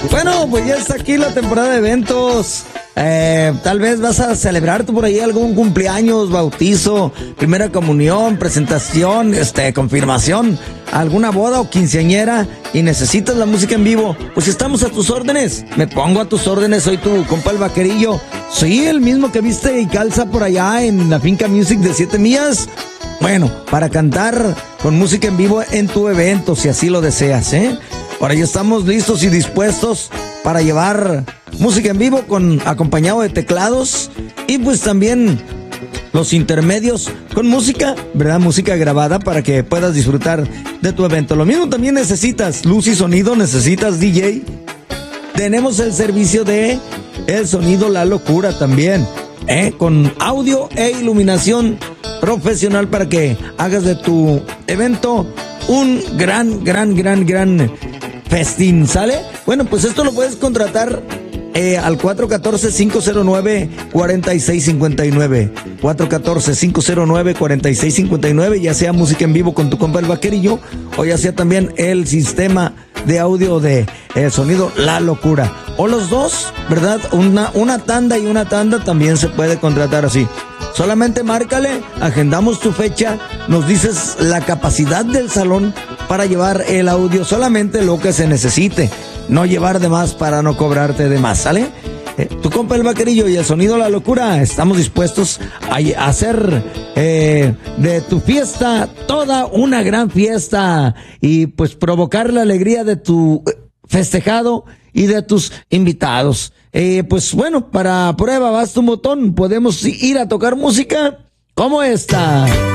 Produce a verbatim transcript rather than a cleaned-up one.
Bueno, pues ya está aquí la temporada de eventos. Eh, tal vez vas a celebrar tú por ahí algún cumpleaños, bautizo, primera comunión, presentación, este, confirmación, alguna boda o quinceañera y necesitas la música en vivo. Pues estamos a tus órdenes. Me pongo a tus órdenes. Soy tu compa el Vaquerillo. Soy el mismo que viste y calza por allá en la Finca Music de Siete Millas. Bueno, para cantar con música en vivo en tu evento, si así lo deseas, ¿eh? Ahora ya estamos listos y dispuestos para llevar música en vivo con acompañado de teclados y pues también los intermedios con música, ¿verdad? Música grabada para que puedas disfrutar de tu evento. Lo mismo también necesitas luz y sonido, necesitas D J. Tenemos el servicio de el sonido La Locura también, ¿eh? Con audio e iluminación profesional para que hagas de tu evento un gran, gran, gran, gran festín, ¿sale? Bueno, pues esto lo puedes contratar eh, al cuatro uno cuatro, cinco cero nueve, cuatro seis cinco nueve. cuatro uno cuatro, cinco cero nueve, cuatro seis cinco nueve, ya sea música en vivo con tu compa el Vaquerillo o ya sea también el sistema de audio de eh, sonido La Locura. O los dos, ¿verdad? Una, una tanda y una tanda también se puede contratar así. Solamente márcale, agendamos tu fecha, nos dices la capacidad del salón para llevar el audio, solamente lo que se necesite, no llevar de más para no cobrarte de más, ¿sale? Eh, tu compa el Vaquerillo y el sonido La Locura, estamos dispuestos a hacer eh, de tu fiesta toda una gran fiesta y pues provocar la alegría de tu festejado y de tus invitados. Eh, pues bueno, para prueba, basta un botón, podemos ir a tocar música como esta.